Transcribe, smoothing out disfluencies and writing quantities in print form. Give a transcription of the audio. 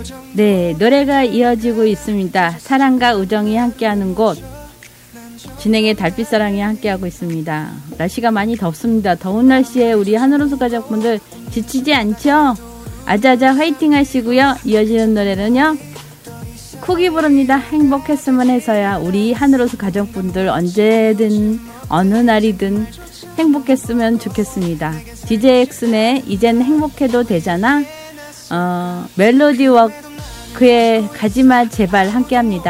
네, 노래가 이어지고 있습니다. 사랑과 우정이 함께하는 곳, 진행의 달빛사랑이 함께하고 있습니다. 날씨가 많이 덥습니다. 더운 날씨에 우리 하늘호수 가족분들 지치지 않죠? 아자아자 화이팅 하시고요. 이어지는 노래는요, 쿡이 부릅니다. 행복했으면 해서야. 우리 하늘호수 가족분들 언제든 어느 날이든 행복했으면 좋겠습니다. DJ 엑슨의 이젠 행복해도 되잖아. 멜로디 워크의 가지마 제발 함께합니다.